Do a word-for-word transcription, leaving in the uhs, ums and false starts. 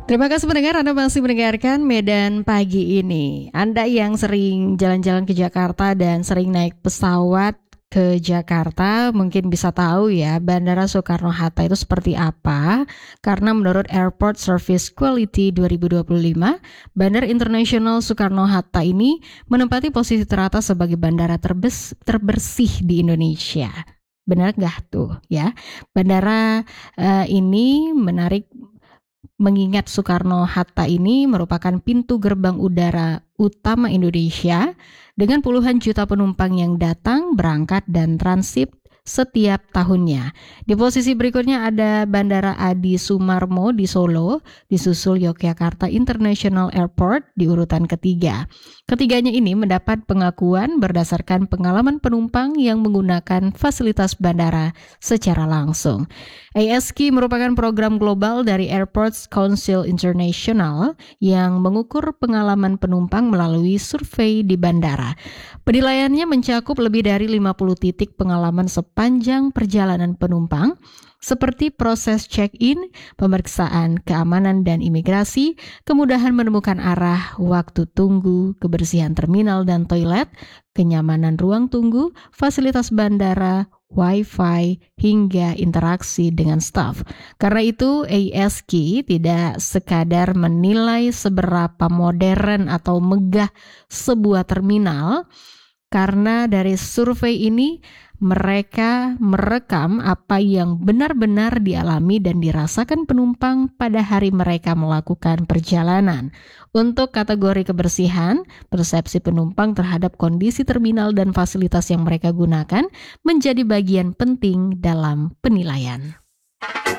Terima kasih pendengar, Anda masih mendengarkan Medan Pagi ini. Anda yang sering jalan-jalan ke Jakarta dan sering naik pesawat ke Jakarta mungkin bisa tahu ya Bandara Soekarno-Hatta itu seperti apa. Karena menurut Airport Service Quality dua ribu dua puluh lima, Bandara Internasional Soekarno-Hatta ini menempati posisi teratas sebagai bandara terbes- terbersih di Indonesia. Benar nggak tuh ya? Bandara uh, ini menarik mengingat Soekarno-Hatta ini merupakan pintu gerbang udara utama Indonesia dengan puluhan juta penumpang yang datang, berangkat, dan transit setiap tahunnya. Di posisi berikutnya ada Bandara Adi Sumarmo di Solo, disusul Yogyakarta International Airport di urutan ketiga. Ketiganya ini mendapat pengakuan berdasarkan pengalaman penumpang yang menggunakan fasilitas bandara secara langsung. A S Q merupakan program global dari Airports Council International yang mengukur pengalaman penumpang melalui survei di bandara. Penilaiannya mencakup lebih dari lima puluh titik pengalaman sepanjang perjalanan penumpang, seperti proses check-in, pemeriksaan keamanan dan imigrasi, kemudahan menemukan arah, waktu tunggu, kebersihan terminal dan toilet, kenyamanan ruang tunggu, fasilitas bandara, Wi-Fi, hingga interaksi dengan staf. Karena itu, A S Q tidak sekadar menilai seberapa modern atau megah sebuah terminal, karena dari survei ini mereka merekam apa yang benar-benar dialami dan dirasakan penumpang pada hari mereka melakukan perjalanan. Untuk kategori kebersihan, persepsi penumpang terhadap kondisi terminal dan fasilitas yang mereka gunakan menjadi bagian penting dalam penilaian.